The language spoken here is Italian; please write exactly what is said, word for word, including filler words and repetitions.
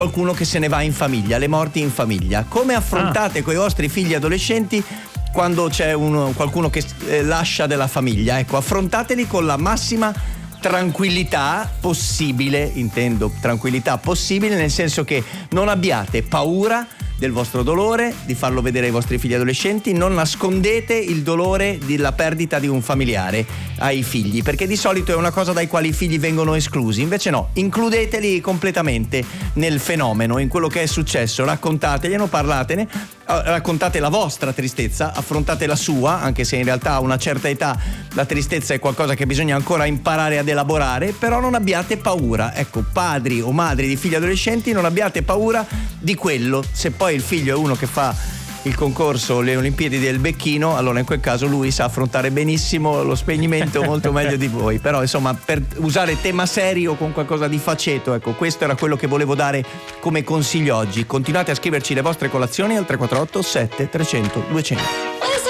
qualcuno che se ne va in famiglia, le morti in famiglia. Come affrontate ah. con i vostri figli adolescenti quando c'è uno, qualcuno che eh, lascia della famiglia? Ecco, affrontateli con la massima tranquillità possibile, intendo tranquillità possibile, nel senso che non abbiate paura del vostro dolore, di farlo vedere ai vostri figli adolescenti, non nascondete il dolore della perdita di un familiare ai figli, perché di solito è una cosa dai quali i figli vengono esclusi. Invece no, includeteli completamente nel fenomeno, in quello che è successo, raccontateglielo, parlatene, raccontate la vostra tristezza, affrontate la sua, anche se in realtà a una certa età la tristezza è qualcosa che bisogna ancora imparare ad elaborare, però non abbiate paura. Ecco, padri o madri di figli adolescenti, non abbiate paura di quello. Se poi il figlio è uno che fa il concorso, le Olimpiadi del becchino, allora in quel caso lui sa affrontare benissimo lo spegnimento molto meglio di voi. Però insomma, per usare tema serio con qualcosa di faceto, ecco, questo era quello che volevo dare come consiglio oggi. Continuate a scriverci le vostre colazioni al tre quattro otto sette trecento duecento.